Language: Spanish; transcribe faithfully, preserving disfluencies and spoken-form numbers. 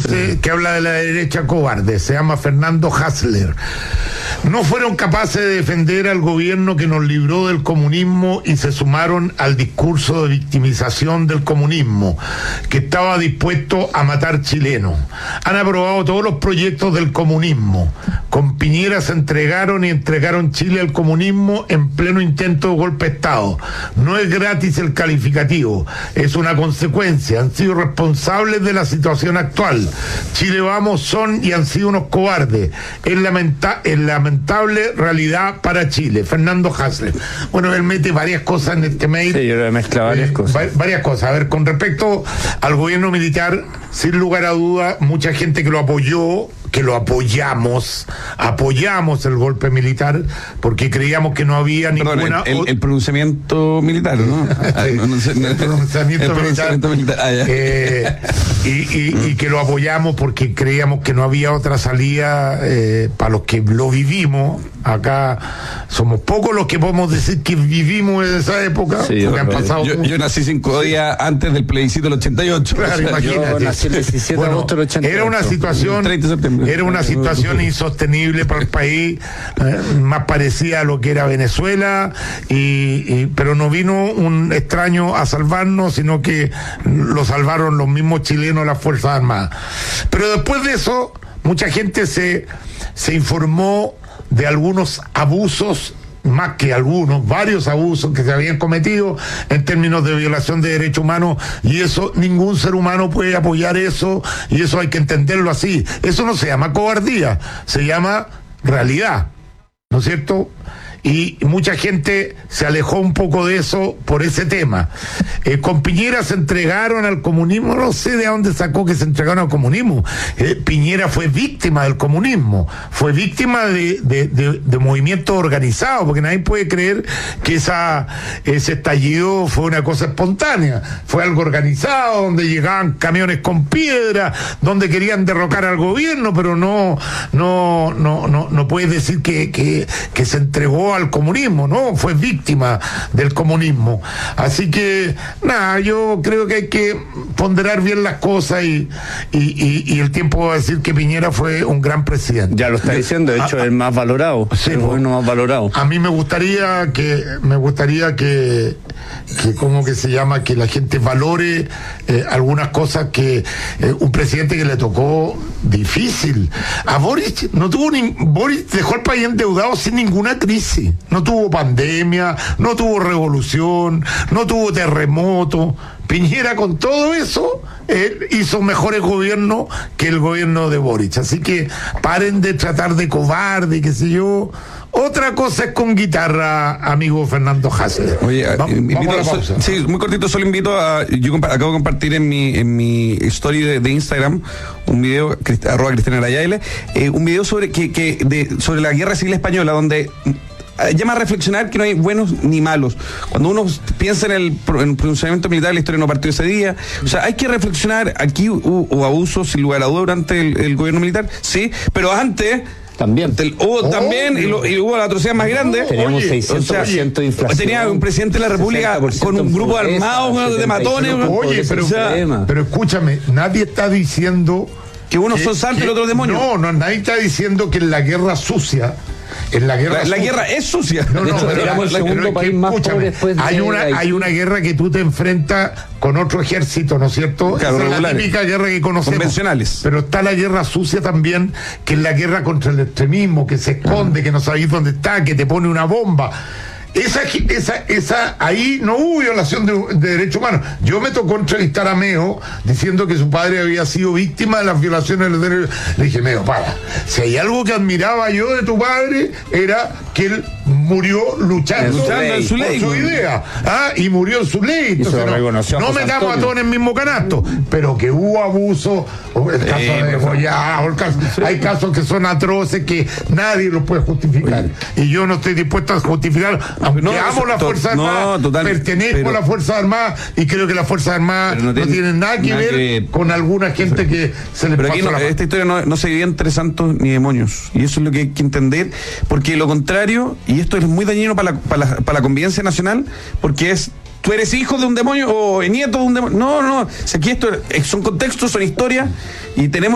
este que habla de la derecha cobarde, se llama Fernando Hassler. No fueron capaces de defender al gobierno que nos libró del comunismo y se sumaron al discurso de victimización del comunismo, que estaba dispuesto a matar chilenos. Han aprobado todos los proyectos del comunismo. Con Piñera se entregaron y entregaron Chile al comunismo en pleno intento de golpe de Estado. No es gratis el calificativo, es una consecuencia. Han sido responsables de la situación actual. Chile Vamos son y han sido unos cobardes. Es, lamenta es lamentable realidad para Chile. Fernando Hassler. Bueno, él mete varias cosas en este mail. Sí, yo le mezcla varias eh, cosas. Va varias cosas. A ver, con respecto al gobierno militar, sin lugar a duda, mucha gente que lo apoyó, que lo apoyamos, apoyamos el golpe militar porque creíamos que no había Perdón, ninguna... El, el, el pronunciamiento militar, ¿no? Sí, no, no sé, no, el pronunciamiento el militar, pronunciamiento militar. Ah, eh, y, y, y que lo apoyamos porque creíamos que no había otra salida eh, para los que lo vivimos. Acá somos pocos los que podemos decir que vivimos en esa época. Sí, yo, han pasado yo, yo nací cinco días antes del plebiscito del ochenta y ocho. Claro, o sea, imagínate. Yo nací el diecisiete de agosto del ochenta y ocho. Era una situación, treinta de septiembre. Era una situación insostenible para el país, eh, más parecida a lo que era Venezuela, y, y, pero no vino un extraño a salvarnos, sino que lo salvaron los mismos chilenos, las Fuerzas Armadas. Pero después de eso, mucha gente se, se informó de algunos abusos, más que algunos, varios abusos que se habían cometido en términos de violación de derechos humanos, y eso, ningún ser humano puede apoyar eso, y eso hay que entenderlo así. Eso no se llama cobardía, se llama realidad, ¿no es cierto? Y mucha gente se alejó un poco de eso por ese tema. Eh, con Piñera se entregaron al comunismo, no sé de dónde sacó que se entregaron al comunismo. Eh, Piñera fue víctima del comunismo, fue víctima de, de, de, de movimientos organizados, porque nadie puede creer que esa, ese estallido fue una cosa espontánea, fue algo organizado, donde llegaban camiones con piedra, donde querían derrocar al gobierno, pero no, no, no, no, no puedes decir que, que, que se entregó al comunismo, no, fue víctima del comunismo. Así que nada, yo creo que hay que ponderar bien las cosas, y, y, y, y el tiempo va a decir que Piñera fue un gran presidente. Ya lo está diciendo, de hecho, a, el más valorado, sí, el gobierno más valorado. A mí me gustaría que, me gustaría que, que ¿cómo que se llama? Que la gente valore eh, algunas cosas que eh, un presidente que le tocó difícil. A Boric no tuvo ni, Boric dejó el país endeudado sin ninguna crisis. No tuvo pandemia, no tuvo revolución, no tuvo terremoto. Piñera, con todo eso, él hizo mejores gobiernos que el gobierno de Boric. Así que paren de tratar de cobarde, qué sé yo. Otra cosa es con guitarra, amigo Fernando Hassler. Oye, Va, invito, vamos a la pausa. Sí, muy cortito, solo invito a... Yo acabo de compartir en mi en mi story de, de Instagram un video, arroba Cristina Arayaile, eh, un video sobre, que, que de, sobre la Guerra Civil Española, donde... llama a reflexionar que no hay buenos ni malos. Cuando uno piensa en el, en el pronunciamiento militar, la historia no partió ese día. O sea, hay que reflexionar. Aquí hubo, hubo abusos, sin lugar a duda, durante el, el gobierno militar, sí, pero antes... También. Hubo oh, también, y, lo, y hubo la atrocidad más grande. Teníamos seiscientos por ciento de inflación. Tenía un presidente de la República con un grupo de armados, de matones. Oye, pero, o sea, pero escúchame, nadie está diciendo... Que unos son santos y los otros demonios. No, no, nadie está diciendo que en la guerra sucia... En la guerra, la, la guerra es sucia. No, no, pero éramos el segundo país más pobre después de hay una Haití. Hay una guerra que tú te enfrentas con otro ejército, ¿no es cierto? Claro, esa es la típica guerra que conocemos. Convencionales. Pero está la guerra sucia también, que es la guerra contra el extremismo, que se esconde, uh-huh. que no sabéis dónde está, que te pone una bomba. Esa, esa, esa, ahí no hubo violación de, de derechos humanos. Yo me tocó entrevistar a Meo diciendo que su padre había sido víctima de las violaciones de los derechos. Le dije, Meo, para, si hay algo que admiraba yo de tu padre, era que él murió luchando, luchando en su, por ley, su idea, ¿ah? Y murió en su ley. Entonces, no, no metamos a todos en el mismo canasto, pero que hubo abuso, el caso eh, de Goya, caso, hay casos que son atroces que nadie los puede justificar. Oye. Y yo no estoy dispuesto a justificar, aunque no, amo la Fuerza Armada, no, pertenezco pero, a la Fuerza Armada y creo que la Fuerza Armada no, no tienen nada que nada ver que... con alguna gente pero, que se le pero aquí no, la... esta historia no, no se divide entre santos ni demonios, y eso es lo que hay que entender, porque lo contrario, y esto es muy dañino para la, para la, para la convivencia nacional, porque es tú eres hijo de un demonio o nieto de un demonio. No, no, o sea, aquí esto son contextos, son historias, y tenemos